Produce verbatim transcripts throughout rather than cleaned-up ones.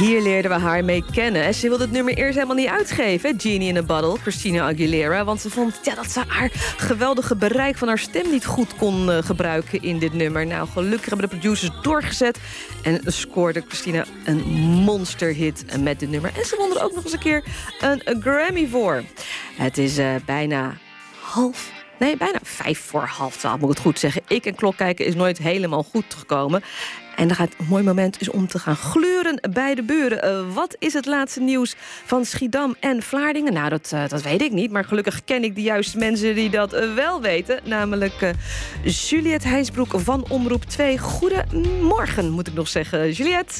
Hier leerden we haar mee kennen. En ze wilde het nummer eerst helemaal niet uitgeven, Genie in a Bottle, Christina Aguilera. Want ze vond ja, dat ze haar geweldige bereik van haar stem niet goed kon uh, gebruiken in dit nummer. Nou, gelukkig hebben de producers doorgezet. En scoorde Christina een monsterhit met dit nummer. En ze won er ook nog eens een keer een, een Grammy voor. Het is uh, bijna half... Nee, bijna vijf voor half twaalf, moet ik het goed zeggen. Ik en klok kijken is nooit helemaal goed gekomen. En dan gaat een mooi moment is om te gaan gluren bij de buren. Uh, wat is het laatste nieuws van Schiedam en Vlaardingen? Nou, dat, uh, dat weet ik niet. Maar gelukkig ken ik de juiste mensen die dat uh, wel weten. Namelijk uh, Juliette Heinsbroek van Omroep twee. Goedemorgen, moet ik nog zeggen. Juliette?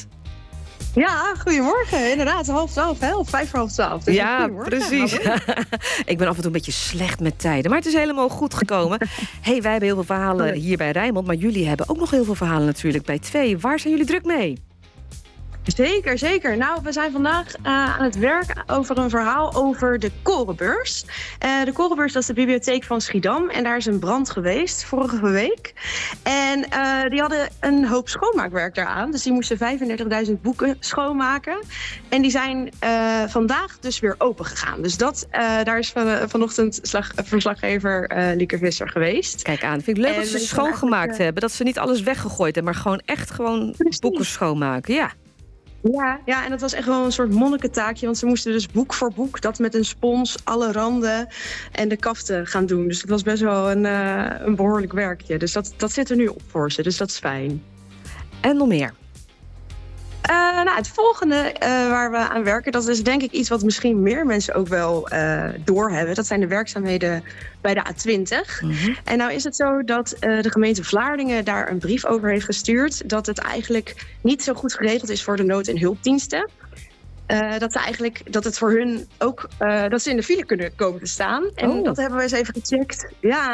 Ja, goedemorgen. Inderdaad, half twaalf, hè? Of vijf voor half twaalf. Dus ja, precies. Ik ben af en toe een beetje slecht met tijden. Maar het is helemaal goed gekomen. Hey, wij hebben heel veel verhalen hier bij Rijnmond. Maar jullie hebben ook nog heel veel verhalen natuurlijk bij twee. Waar zijn jullie druk mee? Zeker, zeker. Nou, we zijn vandaag uh, aan het werk over een verhaal over de Korenbeurs. Uh, de Korenbeurs, dat is de bibliotheek van Schiedam. En daar is een brand geweest vorige week. En uh, die hadden een hoop schoonmaakwerk daaraan. Dus die moesten vijfendertigduizend boeken schoonmaken. En die zijn uh, vandaag dus weer open gegaan. Dus dat, uh, daar is van, uh, vanochtend slag, verslaggever uh, Lieke Visser geweest. Kijk aan, vind ik leuk en dat ze schoongemaakt uh, hebben. Dat ze niet alles weggegooid hebben, maar gewoon echt gewoon precies. Boeken schoonmaken. Ja. Ja, ja, en dat was echt wel een soort monnikentaakje. Want ze moesten dus boek voor boek dat met een spons alle randen en de kaften gaan doen. Dus het was best wel een, uh, een behoorlijk werkje. Dus dat, dat zit er nu op voor ze, dus dat is fijn. En nog meer? Uh, nou, het volgende uh, waar we aan werken, dat is denk ik iets wat misschien meer mensen ook wel uh, doorhebben. Dat zijn de werkzaamheden bij de A twintig. Mm-hmm. En nou is het zo dat uh, de gemeente Vlaardingen daar een brief over heeft gestuurd dat het eigenlijk niet zo goed geregeld is voor de nood- en hulpdiensten. Uh, dat, ze eigenlijk, dat het voor hun ook uh, dat ze in de file kunnen komen te staan. En oh. dat hebben we eens even gecheckt. Ja.